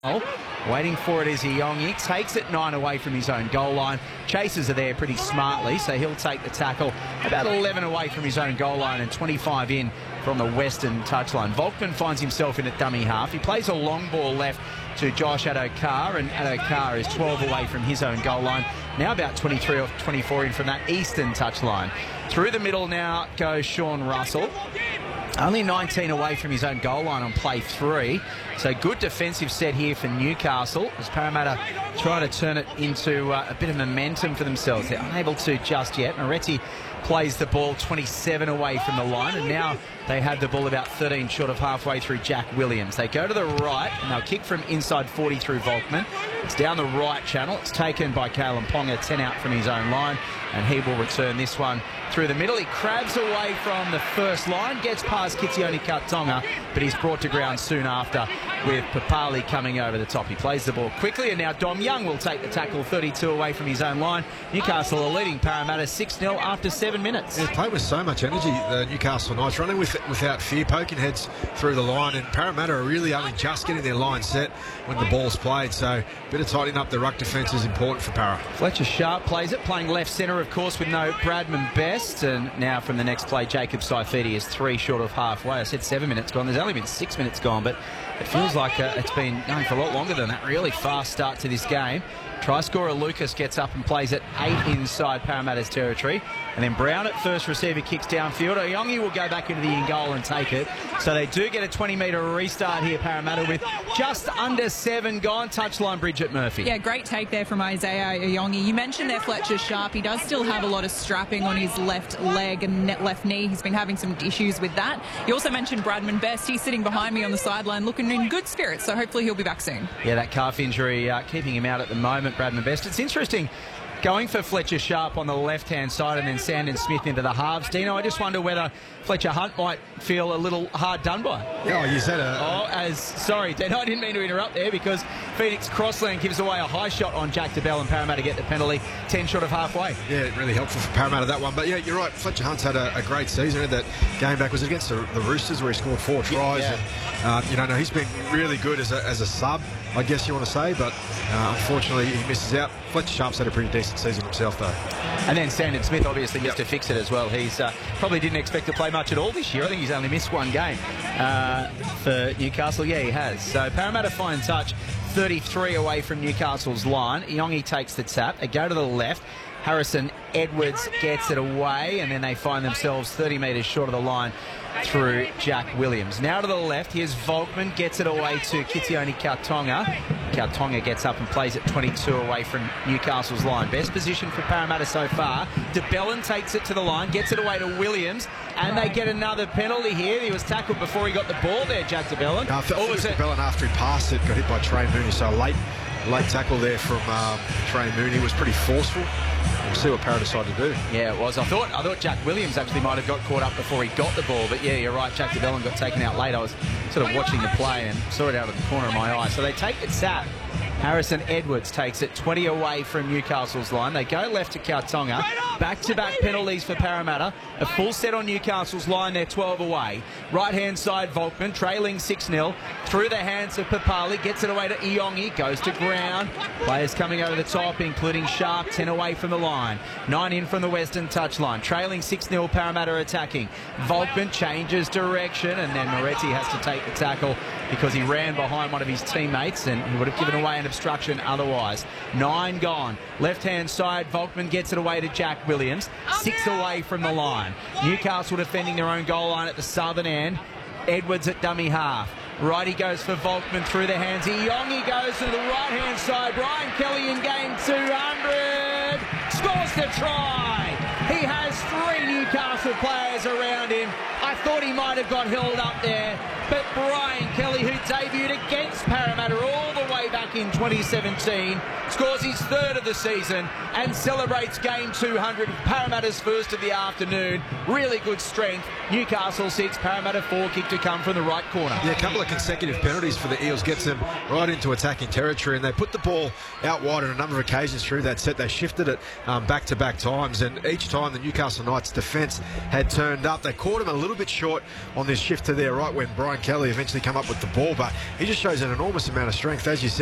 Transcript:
Waiting for it is Iongi, takes it 9 away from his own goal line. Chasers are there pretty smartly, so he'll take the tackle about 11 away from his own goal line and 25 in from the western touchline. Volkman finds himself in at dummy half. He plays a long ball left to Josh Addo-Carr, and Addo-Carr is 12 away from his own goal line. Now about 23 or 24 in from that eastern touchline. Through the middle now goes Sean Russell. Only 19 away from his own goal line on play 3. So good defensive set here for Newcastle as Parramatta try to turn it into a bit of momentum for themselves. They're unable to just yet. Moretti plays the ball 27 away from the line, and now they have the ball about 13 short of halfway through Jack Williams. They go to the right and they'll kick from inside 40 through Volkman. It's down the right channel. It's taken by Kalyn Ponga, 10 out from his own line, and he will return this one through the middle. He crabs away from the first line, gets past Kitione Kautonga, but he's brought to ground soon after with Papali coming over the top. He plays the ball quickly, and now Dom Young will take the tackle 32 away from his own line. Newcastle are leading Parramatta 6-0 after 7 minutes. They played with so much energy, the Newcastle Knights, running without fear, poking heads through the line, and Parramatta are really only just getting their line set when the ball's played, so a bit of tightening up the ruck defence is important for Parra. Fletcher Sharp plays it, playing left centre, of course, with no Bradman Best, and now from the next play, Jacob Saifidi is 3 short of halfway. I said 7 minutes gone. There's only been 6 minutes gone, but it feels like it's been going for a lot longer than that. Really fast start to this game. Try scorer Lucas gets up and plays it 8 inside Parramatta's territory. And then Brown at first receiver kicks downfield. Iongi will go back into the in-goal and take it. So they do get a 20-metre restart here, Parramatta, with just under 7 gone. Touchline, Bridget Murphy. Yeah, great take there from Isaiah Iongi. You mentioned there Fletcher Sharp. He does still have a lot of strapping on his left leg and left knee. He's been having some issues with that. You also mentioned Bradman Best. He's sitting behind me on the sideline looking in good spirits, so hopefully he'll be back soon. Yeah, that calf injury keeping him out at the moment, Bradman Best. It's interesting going for Fletcher Sharp on the left-hand side and then Sandon Smith into the halves. Dino, I just wonder whether Fletcher Hunt might feel a little hard done by. Yeah, you said sorry, Dino, I didn't mean to interrupt there because Phoenix Crossland gives away a high shot on Jack DeBell and Parramatta get the penalty 10 short of halfway. Yeah, really helpful for Parramatta, that one. But yeah, you're right, Fletcher Hunt's had a great season. That game back was against the Roosters where he scored 4 tries. Yeah. And, he's been really good as a sub, I guess you want to say, but unfortunately he misses out. Fletcher Sharp's had a pretty decent season himself, though. And then Sandon Smith obviously gets to fix it as well. He's probably didn't expect to play much at all this year. I think he's only missed 1 game for Newcastle. Yeah, he has. So Parramatta fine touch, 33 away from Newcastle's line. Iongi takes the tap. They go to the left. Harrison Edwards gets it away, and then they find themselves 30 metres short of the line through Jack Williams. Now to the left, here's Volkman, gets it away to Kitione Kautonga. Kautonga gets up and plays it 22 away from Newcastle's line. Best position for Parramatta so far. DeBellin takes it to the line, gets it away to Williams, and they get another penalty here. He was tackled before he got the ball there, Jack DeBellin. I think it was DeBellin after he passed it, got hit by Trey Mooney, so late tackle there from Trey Mooney. Was pretty forceful. We'll see what Parra decided to do. Yeah, it was. I thought Jack Williams actually might have got caught up before he got the ball, but yeah, you're right. Jack DeBellin got taken out late. I was sort of watching the play and saw it out of the corner of my eye. So they take the tap. Harrison Edwards takes it 20 away from Newcastle's line. They go left to Kautonga. Back-to-back penalties for Parramatta. A full set on Newcastle's line. They're 12 away. Right-hand side, Volkman trailing 6-0. Through the hands of Papali. Gets it away to Iongi. Goes to ground. Players coming over the top, including Sharp, 10 away from the line. 9 in from the western touchline. Trailing 6-0, Parramatta attacking. Volkman changes direction, and then Moretti has to take the tackle because he ran behind one of his teammates and he would have given away an obstruction otherwise. 9 gone. Left-hand side, Volkman gets it away to Jack Williams. 6 away from the line. Newcastle defending their own goal line at the southern end. Edwards at dummy half. Righty goes for Volkman through the hands. Iongi goes to the right-hand side. Brian Kelly in game 200. Scores the try. He has 3 Newcastle players around him. I thought he might have got held up there, but Brian Kelly, who debuted against Parramatta all the way back in in 2017, scores his third of the season and celebrates game 200. Parramatta's first of the afternoon. Really good strength. Newcastle 6, Parramatta 4, kick to come from the right corner. Yeah, a couple of consecutive penalties for the Eels gets them right into attacking territory, and they put the ball out wide on a number of occasions through that set. They shifted it back-to-back times, and each time the Newcastle Knights defence had turned up, they caught him a little bit short on this shift to their right when Brian Kelly eventually come up with the ball, but he just shows an enormous amount of strength, as you said.